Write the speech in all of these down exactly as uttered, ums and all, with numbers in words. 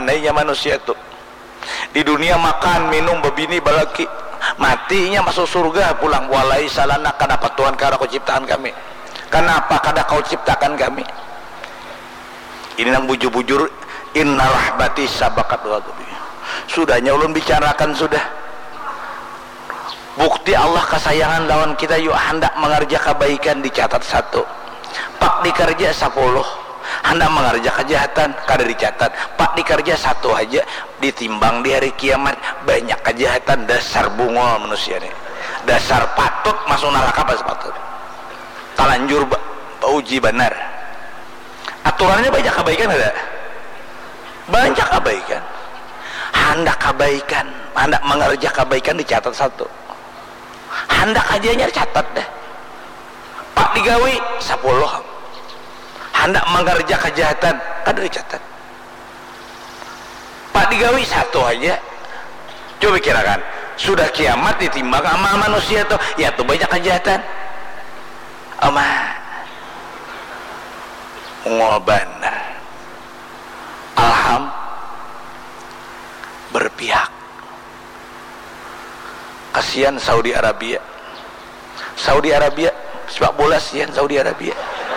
pandainya manusia tuh. Di dunia makan, minum, berbini, balaki, matinya masuk surga, pulang. Walai salana, kenapa Tuhan karena kau ciptakan kami? Kenapa kada kau ciptakan kami? Ini nang bujur-bujur, inna rahmati sabakat ghadabi. Sudahnya ulun bicarakan sudah. Bukti Allah kesayangan lawan kita, yuk hendak mengerja kebaikan dicatat satu, pak dikerja sepuluh. Hendak mengerja kejahatan kada dicatat, pak dikerja satu aja, ditimbang di hari kiamat. Banyak kejahatan, dasar bungol manusia nih, dasar patut masuk neraka pas patut. Talanjur uji benar. Aturannya banyak kebaikan ada, banyak kebaikan. Hendak kebaikan, hendak mengerja kebaikan dicatat satu. Hendak aja nyari catat deh, pak digawi sepuluh. Hendak mengerja kejahatan kada dicatat, pak digawi satu aja. Coba kirakan, sudah kiamat ditimbang sama manusia tuh, ya tuh banyak kejahatan. Ama ngol bener. Alham berpihak. Kasihan Saudi Arabia. Saudi Arabia sepak bola, kasihan Saudi Arabia.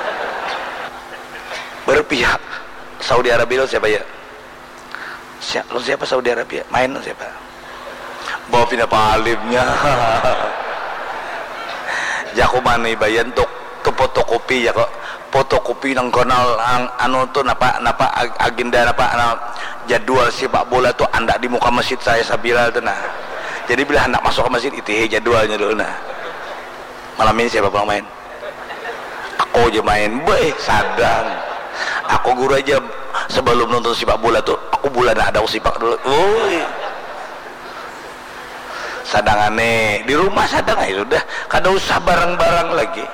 Berpihak. Saudi Arabia lo siapa ya? Siapa, lo siapa Saudi Arabia? Main lo siapa? Bawa pindah palimnya. Jaku mana bayan tuk tu fotokopi ya kok. Fotokopi nang konal ang anu tuh napa napa agenda napa anu, jadwal sepak bola tuh anda di muka masjid saya Sabilal tuh nah. Jadi bila hendak masuk ke masjid itu jadwalnya dulu nah. Malam ini siapa yang main? Aku aja main, beh sadang. Aku guru aja sebelum nonton sepak bola tuh, aku bulan ada sepak dulu. Woi. Sadang aneh di rumah sadang aja udah, kada usah barang-barang lagi.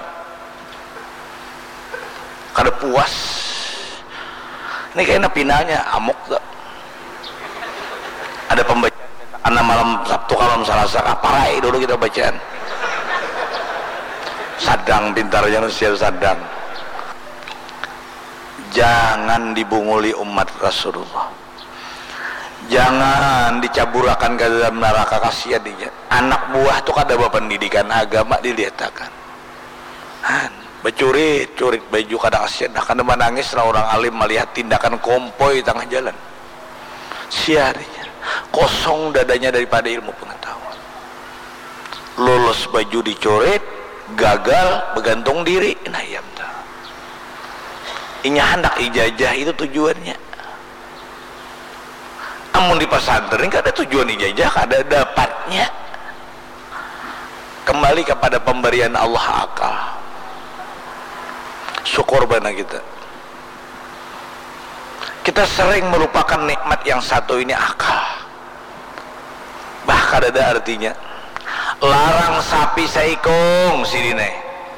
Kada puas. Ini kayaknya pinanya amuk tuh. Ada pembacaan anak malam Sabtu malam Selasa kaparai dulu kita bacaan. Sadang pintarnya manusia sadang. Jangan dibunguli umat Rasulullah. Jangan dicaburakan ke dalam neraka, kasihan dia. Anak buah tuh kada pendidikan agama dilihatkan. Han, becurit, curit baju kada kasihan. Dah kada menangis lah orang alim melihat tindakan kompoi tengah jalan. Siarinya kosong dadanya daripada ilmu pengetahuan. Lulus baju dicoret, gagal bergantung diri. Nah ya betul. Inya hendak ijazah itu tujuannya. Namun di pesantren gak ada tujuan ijazah, gak ada dapatnya. Kembali kepada pemberian Allah akal. Syukur bana kita. Kita sering melupakan nikmat yang satu ini, akal. Bahkan ada artinya. Larang sapi saikong sidine.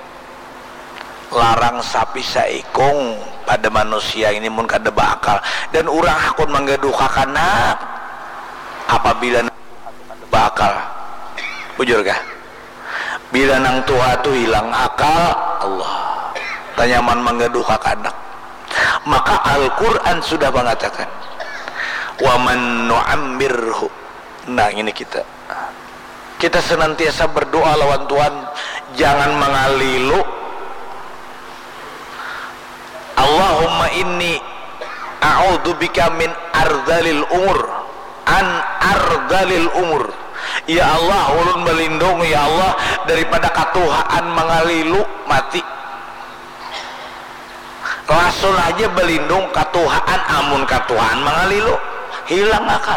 Larang sapi saikong pada manusia ini mun kada bakal, dan urang hakun manggadukakan apabila kada bakal. Bujur kah? Bila nang tua tu hilang akal, Allah tanyaman manggadukakan anak. Maka Al-Quran sudah mengatakan wa man nu'ammirhu. Nah ini kita kita senantiasa berdoa lawan Tuhan, jangan mengalilu. Allahumma inni a'udzubika min ardhalil umur, an ardhalil umur. Ya Allah, ulun melindungi ya Allah daripada katuhaan mengalilu mati. Rasul aja berlindung katuhaan, amun katuhaan mengalilu hilang akal.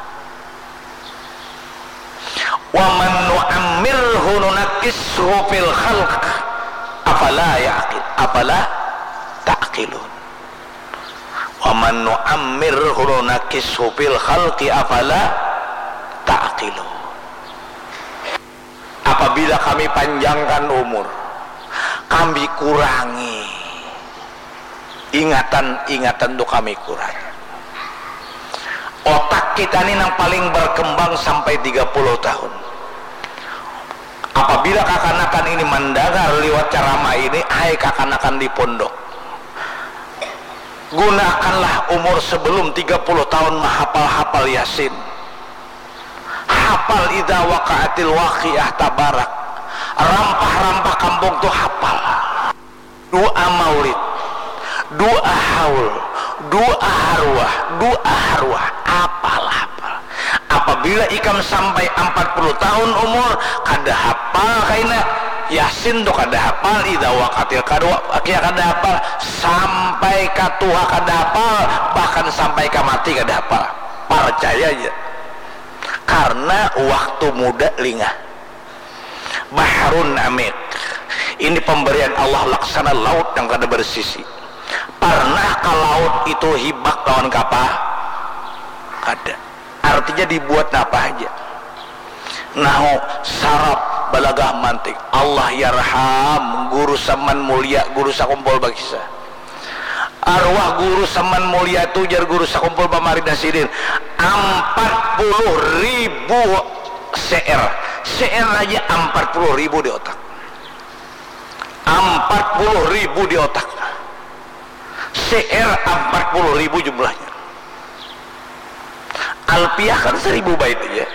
Wa man nu'ammirhu nunakkishu fil khalq afala ya'qil afala ta'qilun. Wa man nu'ammirhu nunakkishu fil khalqi afala ta'qilun. Apabila kami panjangkan umur, kami kurangi ingatan-ingatan untuk kami kurangi. Otak kita ini yang paling berkembang sampai tiga puluh tahun. Apabila kakanakan ini mendengar lewat ceramah ini, hai kakanakan di pondok, gunakanlah umur sebelum tiga puluh tahun menghafal-hafal Yasin, hafal idza waqa'atil waqi'ah tabarak, rampah-rampah kampung tuh hafal, doa maulid, doa haul, doa harwah, doa harwah, hafal hafal. Apabila ikam sampai empat puluh tahun umur kada hafal kaina Yasin tuh kada hafal, idza waqatil kadwa akhir kada hafal, sampai ka tua kada hafal, bahkan sampai ka mati kada hafal. Percaya aja, karena waktu muda lingah. Bahrun amik, ini pemberian Allah laksana laut yang kada bersisi. Pernah ke laut itu hibak lawan kapal? Kada. Artinya dibuat apa aja. Nahu sarap balagah mantik. Allah yarham guru saman mulia, guru sakumpul bagisa. Arwah guru saman mulia tujar guru sakumpul bamari nasirin empat puluh ribu cr cr aja empat puluh ribu di otak, empat puluh ribu di otak, cr empat puluh ribu jumlahnya. Alpiah kan seribu bait aja.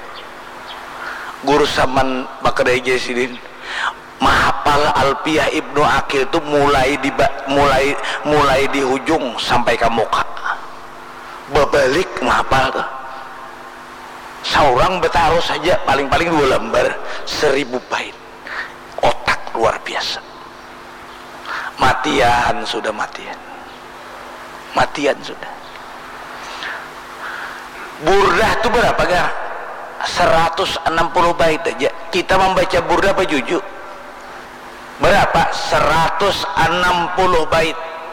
Guru saman bakadai jasidin mahapal Alpiah Ibnu Aqil itu mulai di mulai mulai di ujung sampai ke muka, berbalik mahapal tuh. Seorang betaruh saja paling-paling dua lembar, seribu bait. Otak luar biasa. Matian sudah matian, matian sudah. Burdah itu berapa gar? seratus enam puluh bait aja. Kita membaca burdah apa juju? Berapa? seratus enam puluh bait.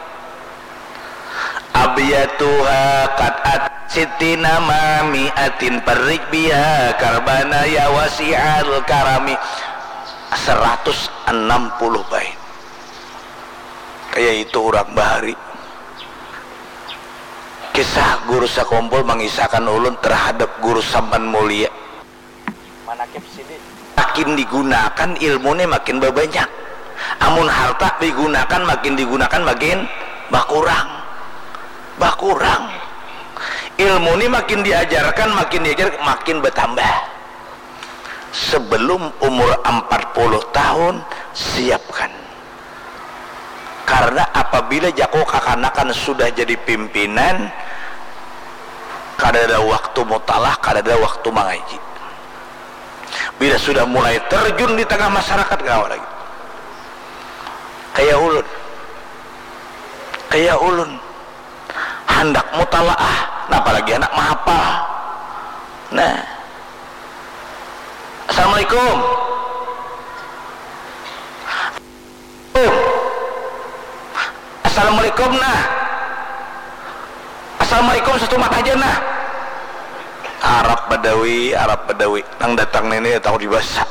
Abiyatuha qat'at sitina mami'atin parik biha karbana ya wasi'al karami. Seratus enam puluh bait. Kayak itu orang bahari. Kisah guru sakumpul mengisahkan ulun terhadap guru sampan mulia. Manakib sidin. Makin digunakan ilmunya makin banyak. Amun harta digunakan makin digunakan makin bakurang, bakurang. Ilmu ini makin diajarkan makin diajarkan makin bertambah. Sebelum umur empat puluh tahun siapkan. Karena apabila jako kakanakan sudah jadi pimpinan, kada ada waktu mutalah, kada ada waktu mengaji. Bila sudah mulai terjun di tengah masyarakat kau lagi. Kayak ulun, kayak ulun, hendak mutalaah, nah apalagi anak mahapal. Nah, assalamualaikum. Assalamualaikum nah. Assalamualaikum satu mat aja nah. Arab Badawi, Arab Badawi nang datang ini tahu dibasa.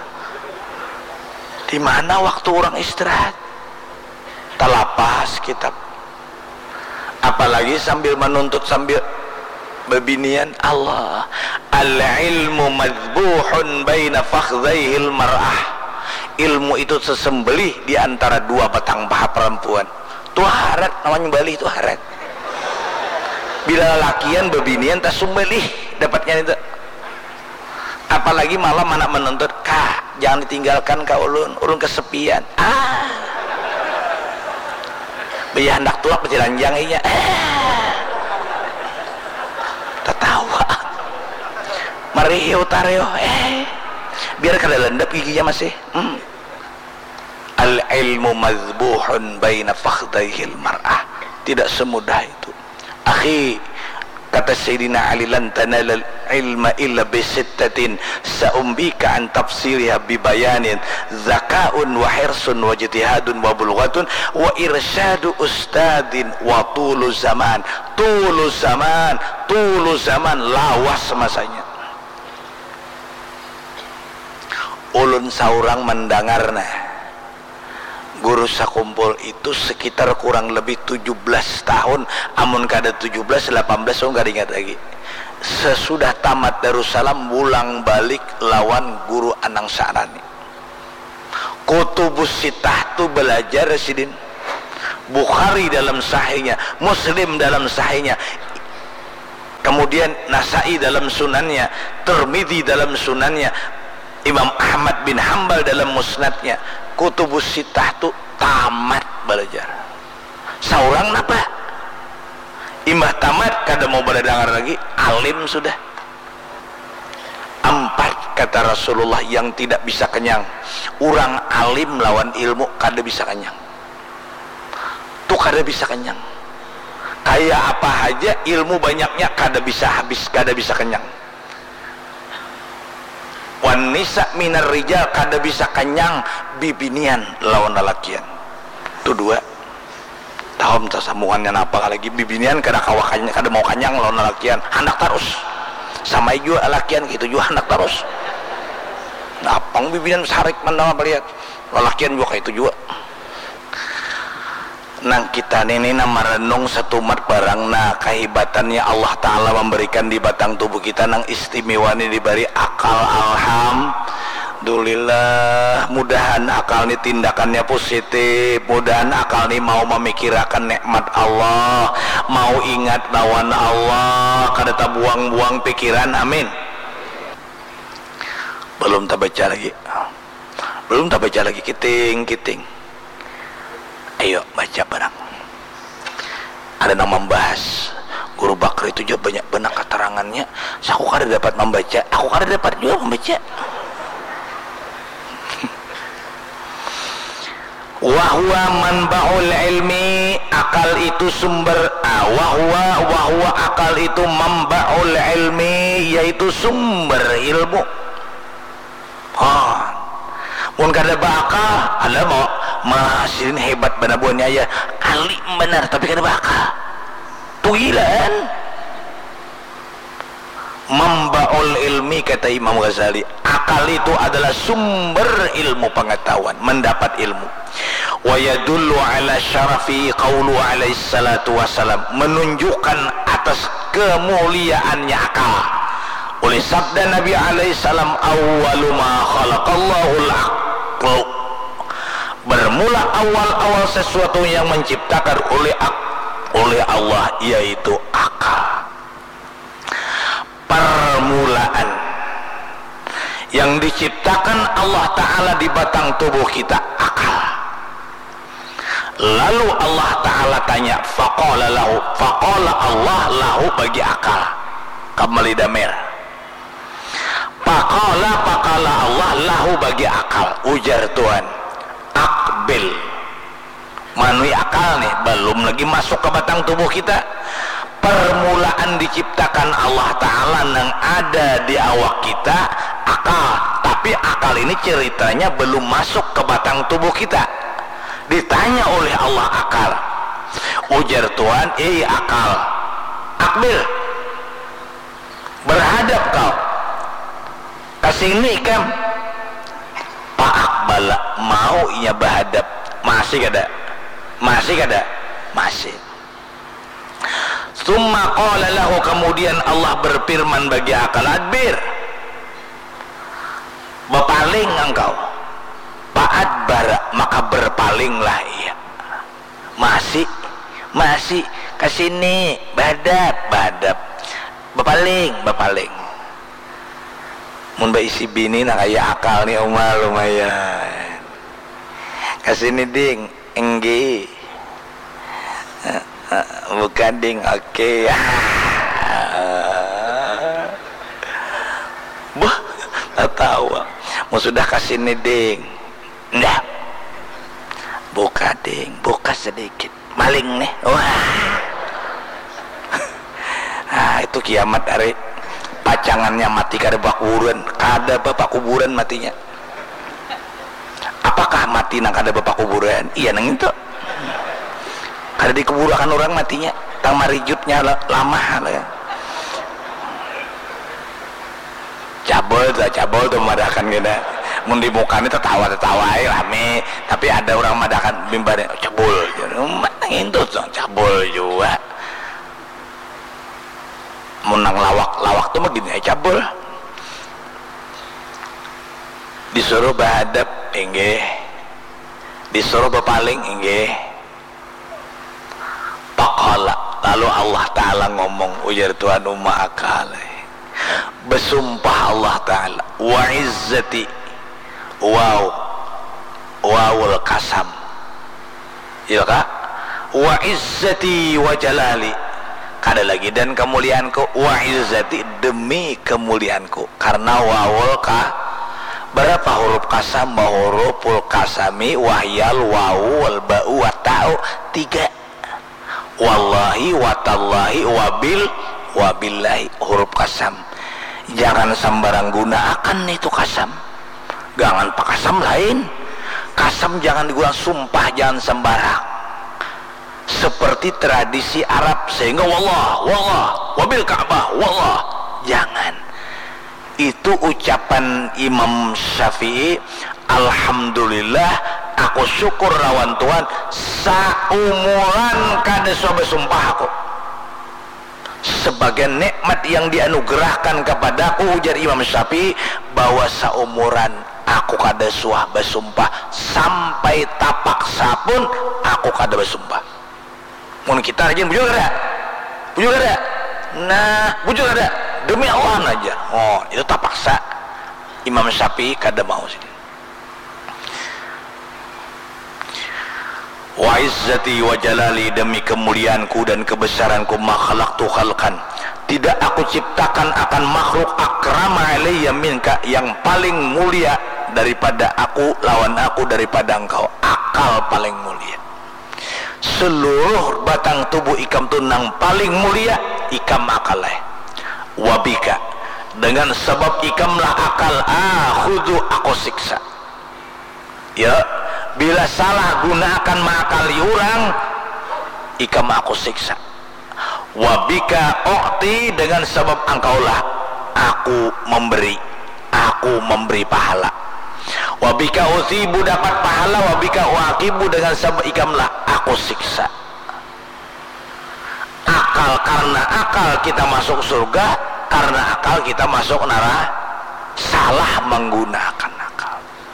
Di mana waktu orang istirahat? Talapas kitab. Apalagi sambil menuntut sambil bebinian Allah. Al-ilmu madbuhun baina fakhdhaihil mar'ah. Ilmu itu sesembelih di antara dua batang paha perempuan. Itu harat namanya bali, itu harat. Bila lakian bebinian tak sembelih dapatnya itu. Apalagi malam anak menuntut, kak jangan ditinggalkan kak ulun, ulun kesepian. Ah, biar hendak tua pecilanjangnya. Eh, tertawa. Mari utario, eh, biar kada lendap giginya masih. Hmm. Al-ilmu mazbuhun baina fakhdhaihil mar'ah. Tidak semudah itu. Akhi, kata Sayyidina Ali, lan tanalal ilma illa bisittatin sa'umbika an tafsiriha bibayanin zakaun wa hirsun wa jitihadun wa bulghatun wa irsyadu ustadin wa tulu zaman. Tulu zaman, tulu zaman, lawas masanya. Ulun saurang mendengarna guru sakumpul itu sekitar kurang lebih tujuh belas tahun, amun kada tujuh belas delapan belas tahun kada ingat lagi. Sesudah tamat Darussalam bulang balik lawan guru Anang Sa'rani. Kutubus Sitah tu belajar residin Bukhari dalam sahihnya, Muslim dalam sahihnya, kemudian Nasai dalam sunannya, Tirmidzi dalam sunannya, Imam Ahmad bin Hambal dalam musnadnya. Kutubus sittah tuh tamat belajar. Saurang napa? Imbah tamat kada mau berdengar lagi, alim sudah. Empat kata Rasulullah yang tidak bisa kenyang. Urang alim lawan ilmu kada bisa kenyang. Tuh kada bisa kenyang. Kayak apa aja ilmu banyaknya kada bisa habis, kada bisa kenyang. Wan nisa minar rijal kada bisa kenyang bibinian lawan lalakian. Tuh dua. Tahun sambungannya apa lagi bibinian kada kawakannya kada mau kenyang lawan lalakian. Hendak terus. Sama juga lalakian gitu juga hendak terus. Napang bibinian sarik mandang lihat. Lalakian juga kayak itu juga. Nang kita ini merenung setumat barang na kehebatannya Allah Ta'ala memberikan di batang tubuh kita, nang istimewa ini diberi akal. Alhamdulillah, mudahan akal ini tindakannya positif, mudahan akal ini mau memikirkan nikmat Allah, mau ingat lawan Allah, kada tak buang-buang pikiran. Amin. Belum tak baca lagi, belum tak baca lagi, kiting kiting. Ayo baca barang. Ada yang membahas Guru Bakri itu juga banyak benar keterangannya. Aku kada dapat membaca, aku kada dapat juga membaca. Wahwa manba'ul ilmi, akal itu sumber. Ah, wahwa wahwa akal itu manba'ul ilmi, yaitu sumber ilmu. Ah, mun kada bakal, ada mau masirin hebat benar buahnya ya, alim benar tapi kada bakal. Tugilan. Mambaul ilmi kata Imam Ghazali, akal itu adalah sumber ilmu pengetahuan, mendapat ilmu. Wa yadullu ala syarafi qawlu alaihi salatu wassalam, menunjukkan atas kemuliaannya akal. Oleh sabda Nabi alaihi salam, awwalu ma khalaqallahul aql, bermula awal-awal sesuatu yang menciptakan oleh oleh Allah yaitu akal. Permulaan yang diciptakan Allah Ta'ala di batang tubuh kita akal. Lalu Allah Ta'ala tanya, faqala lahu, faqala Allah lahu bagi akal. Kembali damir. Faqala faqala Allah lahu bagi akal. Ujar Tuhan, akbil. Manui akal nih, belum lagi masuk ke batang tubuh kita. Permulaan diciptakan Allah Ta'ala yang ada di awak kita akal, tapi akal ini ceritanya belum masuk ke batang tubuh kita. Ditanya oleh Allah akal, ujar Tuhan, eh akal, akbil, berhadap kau kesini kam. Pak Akbala mau ia berhadap, masih kada, masih kada, masih. Summa qala lahu, kemudian Allah berfirman bagi akal, adbir, berpaling engkau. Fa'adbara, maka berpalinglah ia. Masih, masih kesini, badap, badap, berpaling, berpaling. Mun isi bini nak kaya akal nih Umar lumayan. Kesini ding, engge. Bukan ding, oke. Okay. Bah, tak tahu. Mau sudah kasih nih ding. Nggak. Buka ding, buka sedikit. Maling nih. Wah. Nah, itu kiamat hari. Pacangannya mati kada bapak kuburan, kada bapak kuburan matinya. Apakah mati nang kada bapak kuburan? Iya nang itu. Kada dikuburkan orang matinya, tang marijutnya lama lah. Cabul tuh, cabul tuh madakan kita. Mun di mukanya tertawa tertawa rame, tapi ada orang madakan mimbarnya cabul. Mana itu tuh cabul juga. Menang lawak lawak tuh begini cabul. Disuruh berhadap, enggak. Disuruh berpaling, enggak. Lalu Allah Ta'ala ngomong, ujar Tuhan Umma Akale, bersumpah Allah Ta'ala, wa izzati, wow, wawul kasam, ya kak, wa izzati wa jalali, kada lagi, dan kemuliaanku, wa izzati, demi kemuliaanku, karena wawul ka, berapa huruf kasam, huruful kasami, wahyal, wawu, wal ba'u, wa ta'u, tiga, wallahi, watallahi, wabil, wabillahi, huruf kasam. Jangan sembarang gunakan itu kasam, jangan pakai kasam lain. Kasam jangan digunakan, sumpah jangan sembarang seperti tradisi Arab, sehingga wallah, wallah, wabil Ka'bah, wallah, jangan. Itu ucapan Imam Syafi'i, alhamdulillah aku syukur lawan Tuhan saumuran kada sobe sumpah aku, sebagai nikmat yang dianugerahkan kepadaku, ujar Imam Syafi'i, bahwa saumuran aku kada suah bersumpah, sampai tapak sapun aku kada bersumpah. Mun kita rajin bujur kada, bujur kada, nah bujur kada, demi Allah aja. Oh itu tak paksa. Imam Syafi'i kada mau sih. Wa izzati wa jalali, demi kemuliaanku dan kebesaranku, ma khalaqtu khalqan, tidak aku ciptakan akan makhluk akrama alayya minka, yang paling mulia daripada aku, lawan aku daripada engkau, akal paling mulia. Seluruh batang tubuh ikam tunang paling mulia ikam akaleh. Wabika, dengan sebab ikamlah akal, akhudu aku siksa. Ya, bila salah gunakan makali orang, ikam aku siksa. Wabika okti, dengan sebab engkaulah aku memberi, aku memberi pahala. Wabika usibu, dapat pahala. Wabika wakibu, dengan sebab ikamlah aku siksa. Akal, karena akal kita masuk surga, karena akal kita masuk neraka. Salah menggunakan akal.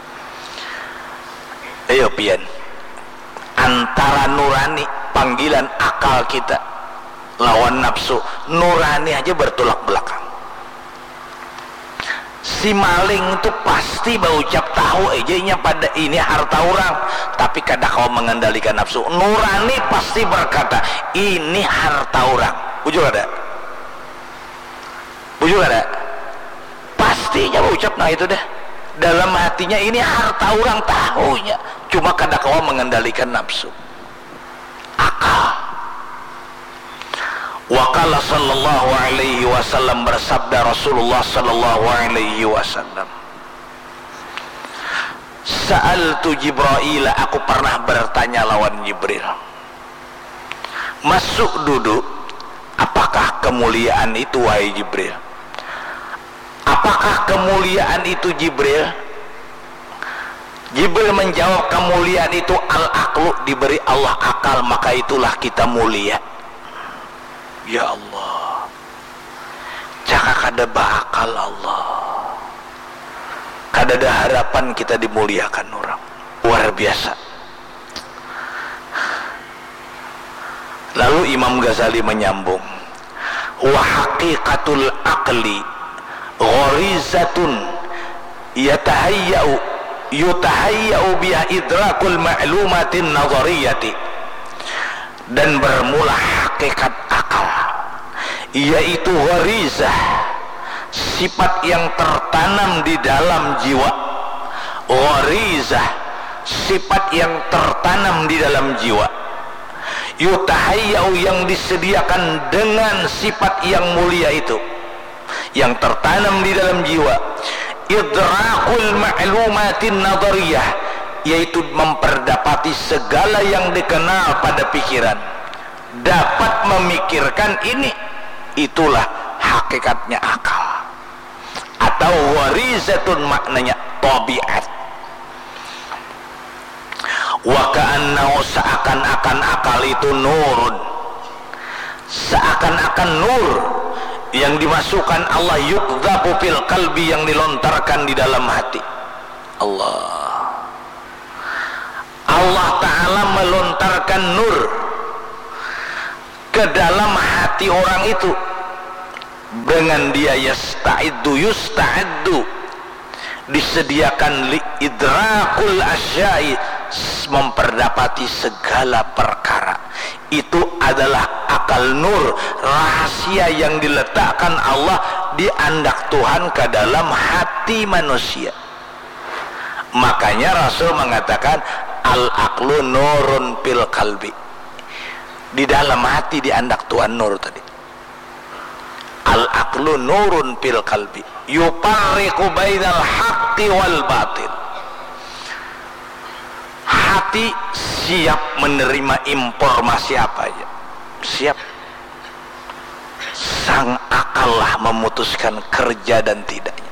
Ayo pian, antara nurani, panggilan akal kita lawan nafsu, nurani aja bertolak belakang. Si maling itu pasti berucap tahu ejanya pada ini harta orang, tapi kadang kau mengendalikan nafsu. Nurani pasti berkata ini harta orang. Bujur ada, bujur ada, pastinya berucap nah itu dah. Dalam hatinya ini harta orang, tahunya, cuma kadang kau mengendalikan nafsu. Akal. Waqala sallallahu alaihi wasallam, bersabda Rasulullah sallallahu alaihi wasallam, sa'altu Jibril, aku pernah bertanya lawan Jibril, masuk duduk, apakah kemuliaan itu wahai Jibril? Apakah kemuliaan itu Jibril? Jibril menjawab, kemuliaan itu al-aqlu, diberi Allah akal, maka itulah kita mulia. Ya Allah, jangan kada bakal Allah, kada ada harapan kita dimuliakan orang, luar biasa. Lalu Imam Ghazali menyambung, wa haqiqatul aqli gharizatun yatahayyau yutahayyau biha idrakul ma'lumatin nazariyati, dan bermula hakikat akal, yaitu gharizah, sifat yang tertanam di dalam jiwa. Gharizah, sifat yang tertanam di dalam jiwa. Yutahayyau, yang disediakan dengan sifat yang mulia itu, yang tertanam di dalam jiwa. Idrakul ma'lumatin nadariyah, yaitu memperdapati segala yang dikenal pada pikiran, dapat memikirkan ini, itulah hakikatnya akal. Atau warizatun, maknanya tabiat. Wa ka'annahu, seakan-akan akal itu nurun, seakan-akan nur yang dimasukkan Allah, yukdhabu fil qalbi, yang dilontarkan di dalam hati. Allah Allah Ta'ala melontarkan nur ke dalam hati orang itu dengan dia yasta'iddu yusta'iddu, disediakan li idrakul asyai, memperdapati segala perkara. Itu adalah akal nur, rahasia yang diletakkan Allah di andak Tuhan ke dalam hati manusia. Makanya Rasul mengatakan al-aqlu nurun fil qalbi, di dalam hati di andak Tuhan nur tadi. Al-aqlu nurun fil qalbi yufarriqu bainal haqqi wal batil. Hati siap menerima informasi apa aja, siap. Sang akallah memutuskan kerja dan tidaknya.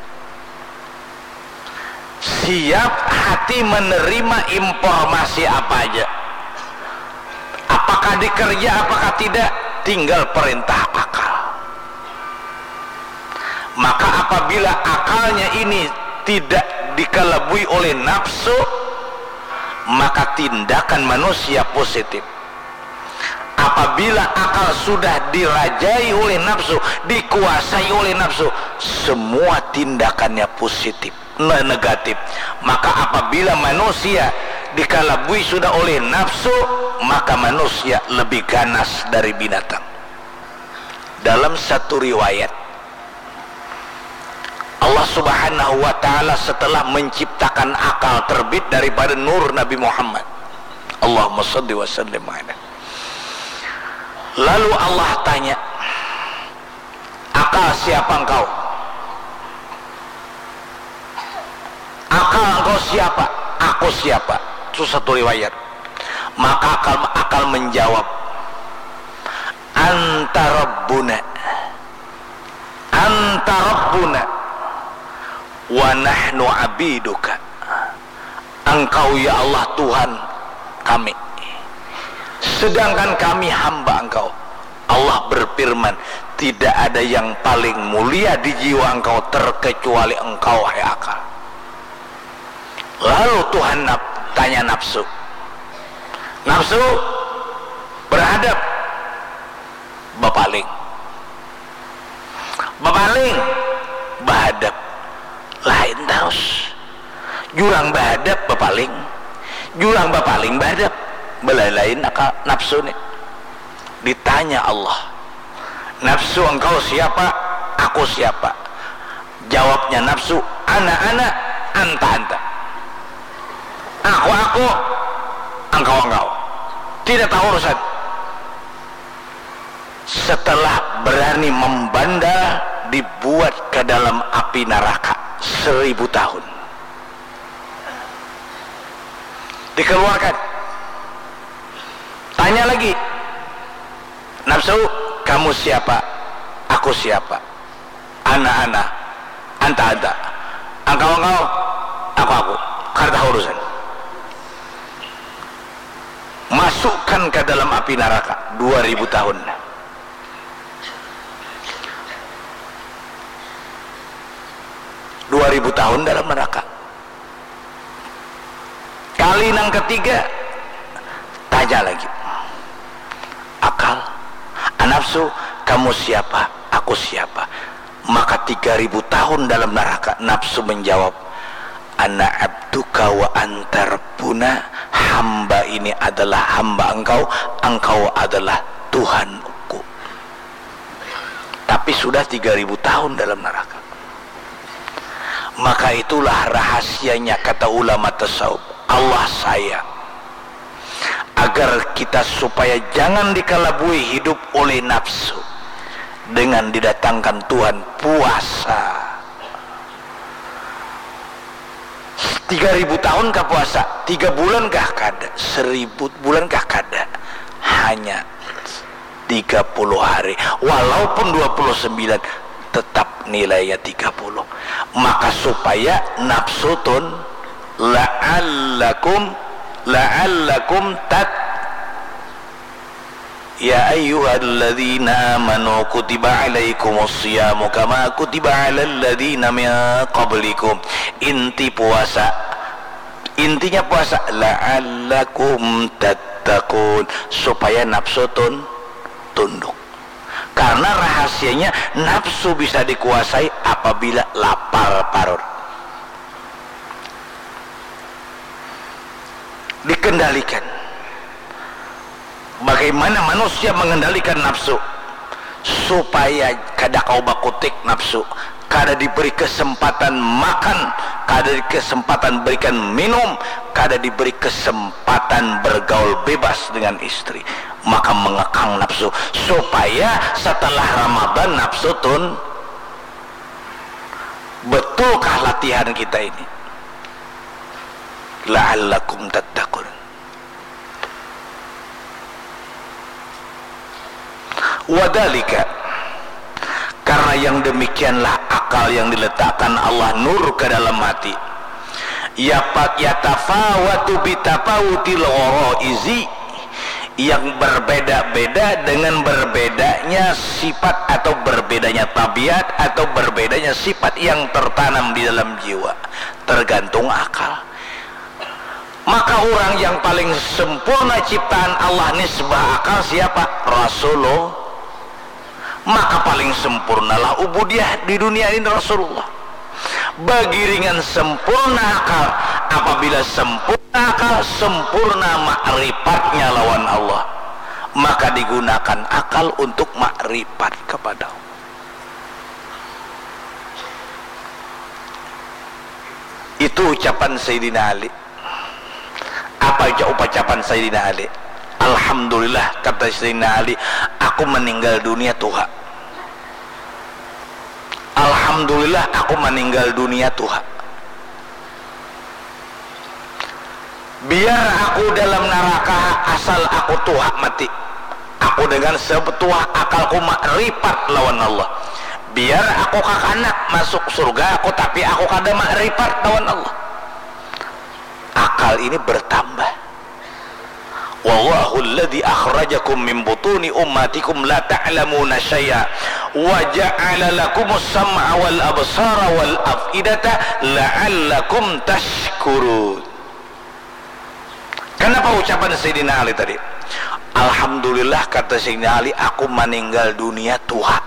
Siap hati menerima informasi apa aja, apakah dikerja apakah tidak, tinggal perintah akal. Maka apabila akalnya ini tidak dikelabui oleh nafsu, maka tindakan manusia positif. Apabila akal sudah dirajai oleh nafsu, dikuasai oleh nafsu, semua tindakannya positif, negatif. Maka apabila manusia dikelabui sudah oleh nafsu, maka manusia lebih ganas dari binatang. Dalam satu riwayat, Allah subhanahu wa ta'ala setelah menciptakan akal terbit daripada nur Nabi Muhammad, Allahumma salli wa sallim ala, lalu Allah tanya, akal siapa engkau? Akal engkau siapa? Aku siapa? Itu satu riwayat. Maka akal, akal menjawab, anta rabbuna, anta rabbuna wa nahnu abiduka. Engkau ya Allah Tuhan kami, sedangkan kami hamba engkau. Allah berfirman, tidak ada yang paling mulia di jiwa engkau terkecuali engkau, hai akal. Lalu Tuhan tanya nafsu, nafsu berhadap bapaling, bapaling bahadap, lain terus jurang bahadap bapaling, jurang bapaling bahadap, belai-lain akal nafsu nih. Ditanya Allah, nafsu engkau siapa? Aku siapa? Jawabnya nafsu, ana-ana, anta-anta. Aku-aku, engkau-engkau. Tidak tahu urusan. Setelah berani membandel, dibuat ke dalam api neraka seribu tahun, dikeluarkan. Tanya lagi, nafsu, kamu siapa? Aku siapa? Ana-ana, anta-anta. Engkau-engkau, aku-aku. Karena urusan. Masukkan ke dalam api neraka dua ribu tahun. dua ribu tahun dalam neraka. Kali yang ketiga, tanya lagi, akal, nafsu, kamu siapa? Aku siapa? Maka tiga ribu tahun dalam neraka. Nafsu menjawab, ana abduka wa anta rabbuna, hamba ini adalah hamba engkau, engkau adalah Tuhanku. Tapi sudah tiga ribu tahun dalam neraka. Maka itulah rahasianya, kata ulama tasawuf, Allah sayang agar kita supaya jangan dikelabui hidup oleh nafsu dengan didatangkan Tuhan puasa. Tiga ribu tahun kah puasa? Tiga bulan kah kada? Seribu bulan kah kada? Hanya tiga puluh hari. Walaupun dua puluh sembilan, tetap nilainya tiga puluh. Maka supaya nafsutun la'allakum la'allakum tat ya ayyuhalladzina amanu kutiba alaikumus siyamu kama kutiba alal ladzina min qablikum. Inti puasa, intinya puasa la'allakum tattaqun, supaya nafsutun tunduk. Karena rahasianya nafsu bisa dikuasai apabila lapar parut, dikendalikan. Bagaimana manusia mengendalikan nafsu? Supaya kada kau bakutik nafsu, kada diberi kesempatan makan, kada diberi kesempatan berikan minum, kada diberi kesempatan bergaul bebas dengan istri, maka mengekang nafsu supaya setelah Ramadan nafsu tun. Betulkah latihan kita ini? La'allakum tattaqun. Wadalika, karena yang demikianlah akal yang diletakkan Allah nur ke dalam hati. Ya pak yatafawatu bitafawutil ghoraizi, yang berbeda-beda dengan berbedanya sifat atau berbedanya tabiat atau berbedanya sifat yang tertanam di dalam jiwa, tergantung akal. Maka orang yang paling sempurna ciptaan Allah nisbah akal siapa? Rasulullah. Maka paling sempurnalah ubudiyah di dunia ini Rasulullah. Bagi ringan sempurna akal, apabila sempurna akal, sempurna ma'rifatnya lawan Allah, maka digunakan akal untuk ma'rifat kepada Allah. Itu ucapan Sayyidina Ali. Apa ucapan Sayyidina Ali? Alhamdulillah, kata Sayyidina Ali, aku meninggal dunia Tuhan. Alhamdulillah, aku meninggal dunia Tuhan. Biar aku dalam neraka asal aku Tuhan mati, aku dengan sebetua akalku makrifat lawan Allah. Biar aku kakanak masuk surga aku, tapi aku kada makrifat lawan Allah. Akal ini bertambah. Wallahu alladhi akhrajakum min butuni ummatikum la ta'lamuna syai'a wa ja'ala lakumus sam'a wal absara wal af'idata la'allakum tashkurun. Kenapa ucapan Sayyidina Ali tadi? Alhamdulillah, kata Sayyidina Ali, aku meninggal dunia Tuhan.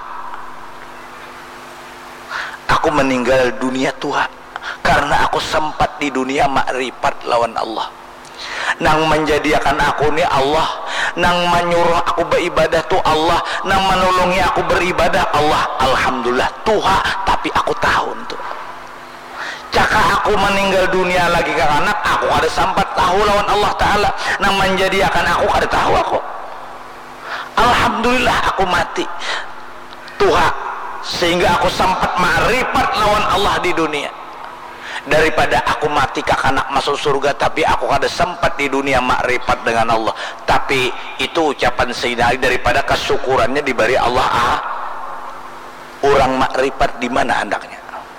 Aku meninggal dunia Tuhan karena aku sempat di dunia makrifat lawan Allah. Nang menjadikan aku ni Allah, nang menyuruh aku beribadah tu Allah, nang menolongi aku beribadah Allah. Alhamdulillah Tuhan, tapi aku tahu tu caka aku meninggal dunia lagi ke anak aku ada sempat tahu lawan Allah Ta'ala, nang menjadikan aku ada tahu aku. Alhamdulillah aku mati Tuhan, sehingga aku sempat makrifat lawan Allah di dunia. Daripada aku mati kakanak masuk surga tapi aku ada sempat di dunia makrifat dengan Allah. Tapi itu ucapan Sayyidina Ali daripada kesyukurannya diberi Allah. Ah, orang makrifat di mana hendaknya?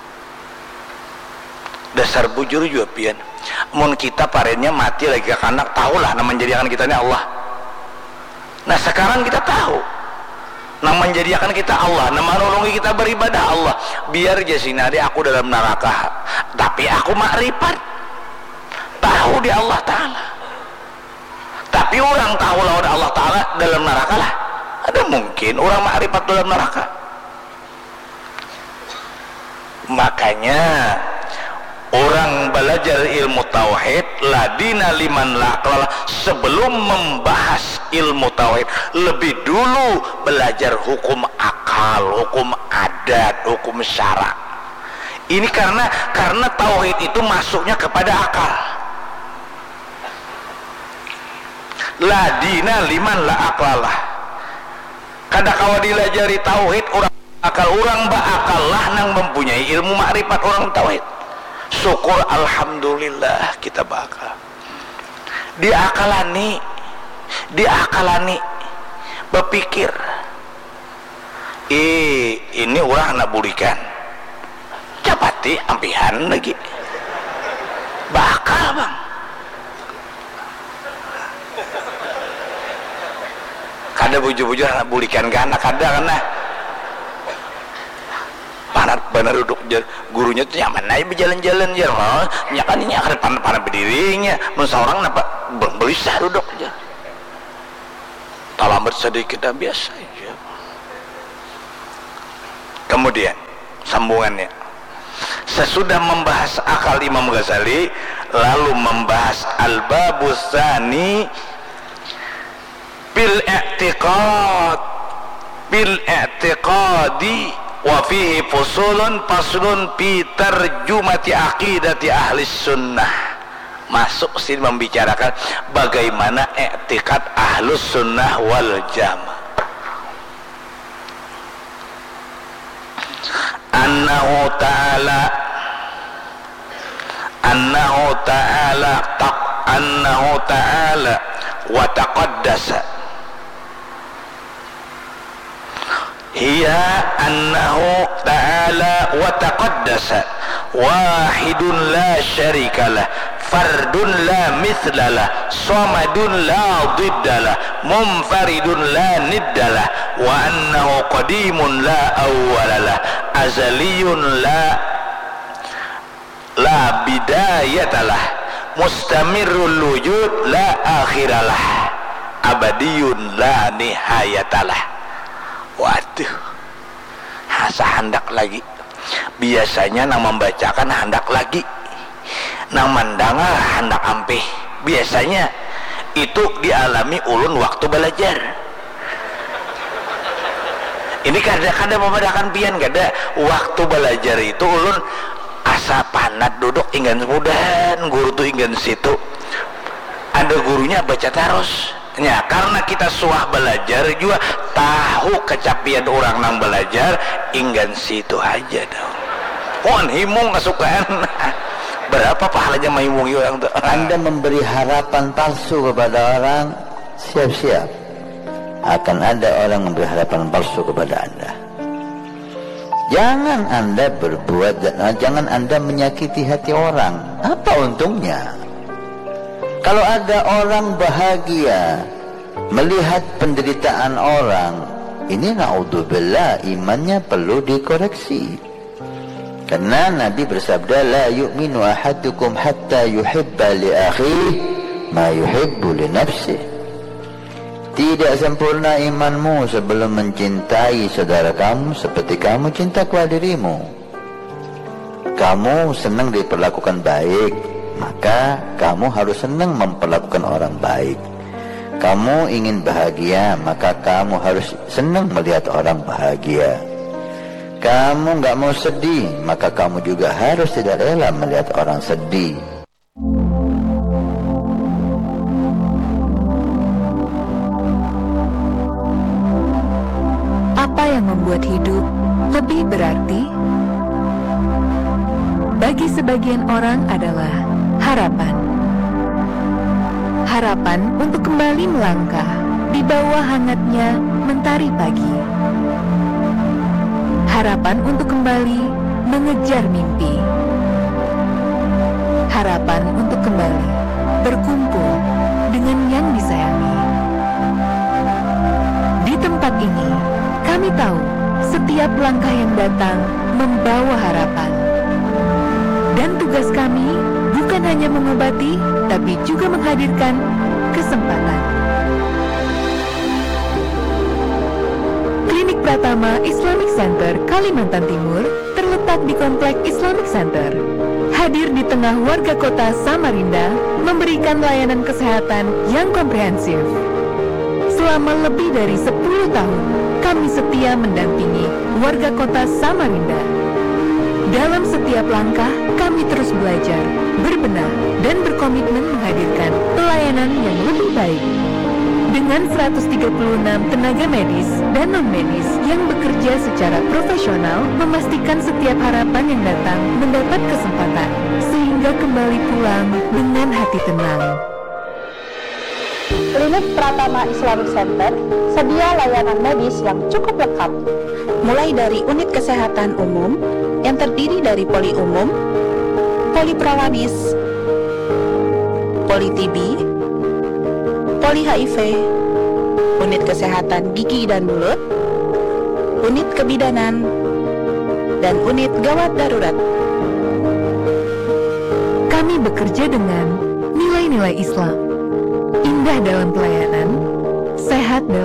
Dasar bujur juga pian. Mun kita parennya mati lagi kakanak, tahulah nama menjadikan kita ini Allah. Nah sekarang kita tahu nama menjadikan kita Allah, nama menolongi kita beribadah Allah. Biar jasinade aku dalam neraka, tapi aku makrifat tahu di Allah Ta'ala. Tapi orang tahu lawan Allah Ta'ala dalam neraka lah, ada mungkin orang makrifat dalam neraka. Makanya orang belajar ilmu tauhid ladina liman laqala, sebelum membahas ilmu tauhid lebih dulu belajar hukum akal, hukum adat, hukum syara. Ini karena karena tauhid itu masuknya kepada akal. Ladina liman laqala, kada kawa dilajari tauhid orang akal, orang bakal lah nang mempunyai ilmu makrifat orang tauhid. Syukur alhamdulillah kita bakal diakalani diakalani berpikir, eh ini orang nak bulikan capati ampihan lagi bakal bang. Kada bujur-bujur anak bulikan ke anak kada karena panat benar duduk gurunya tuh nyaman aja berjalan-jalan ya, nyakan ini akan panat-panat berdirinya, menurut orang napa bisa duduk aja. salamet sedikit dan biasa aja. Kemudian sambungannya, sesudah membahas akal Imam Ghazali, lalu membahas al-babus tsani bil i'tiqad bil i'tiqadi wa fihi fusulun faslun fi tarjumati aqidati ahli sunnah. Masuk sini membicarakan bagaimana i'tiqad ahlus sunnah wal jamaah. Annahu ta'ala Annahu ta'ala taq Annahu ta'ala wa taqaddasa hiya annahu ta'ala wa taqaddasa wahidun la syarikalah fardun la mithlalah samadun la diddalah munfaridun la niddalah wa annahu qadimun la awwalalah azaliyun la la bidayatalah mustamirrul wujud la akhiralah abadiyun la nihayatalah. Waduh, hasa handak lagi. Biasanya nang membacakan handak lagi, nang mandanga handak ampih. Biasanya itu dialami ulun waktu belajar. Ini kadang-kadang membedakan pian, kada waktu belajar itu ulun asa panat duduk inggan mudahan guru tuh inggan situ. Ada gurunya baca terus. Ya, karena kita suah belajar juga tahu kecapian orang nang belajar inggan situ aja dong. Pohon himung kesukaan. Berapa pahalanya maimungi orang tuh? Anda memberi harapan palsu kepada orang, siap-siap akan ada orang memberi harapan palsu kepada Anda. Jangan Anda berbuat, jangan Anda menyakiti hati orang. Apa untungnya? Kalau ada orang bahagia melihat penderitaan orang, ini na'udzubillah, imannya perlu dikoreksi. Karena Nabi bersabda, la yu'minu ahadukum hatta yuhibba li akhihi ma yuhibbu li nafsihi. Tidak sempurna imanmu sebelum mencintai saudara kamu seperti kamu cinta kepada dirimu. Kamu senang diperlakukan baik, maka kamu harus senang memperlakukan orang baik. Kamu ingin bahagia, maka kamu harus senang melihat orang bahagia. Kamu nggak mau sedih, maka kamu juga harus tidak rela melihat orang sedih. Apa yang membuat hidup lebih berarti? Bagi sebagian orang adalah harapan. Harapan untuk kembali melangkah di bawah hangatnya mentari pagi. Harapan untuk kembali mengejar mimpi. Harapan untuk kembali berkumpul dengan yang disayangi. Di tempat ini, kami tahu setiap langkah yang datang membawa harapan. Dan tugas kami bukan hanya mengobati, tapi juga menghadirkan kesempatan. Klinik Pratama Islamic Center Kalimantan Timur terletak di Komplek Islamic Center. Hadir di tengah warga kota Samarinda, memberikan layanan kesehatan yang komprehensif. Selama lebih dari sepuluh tahun, kami setia mendampingi warga kota Samarinda. Dalam setiap langkah, kami terus belajar, berbenah, dan berkomitmen menghadirkan pelayanan yang lebih baik. Dengan seratus tiga puluh enam tenaga medis dan non-medis yang bekerja secara profesional, memastikan setiap harapan yang datang mendapat kesempatan, sehingga kembali pulang dengan hati tenang. Klinik Pratama Islamic Center sedia layanan medis yang cukup lengkap, mulai dari unit kesehatan umum yang terdiri dari poli umum, poli perawanis, poli T B, poli H I V, unit kesehatan gigi dan mulut, unit kebidanan, dan unit gawat darurat. Kami bekerja dengan nilai-nilai Islam, indah dalam pelayanan, sehat dalam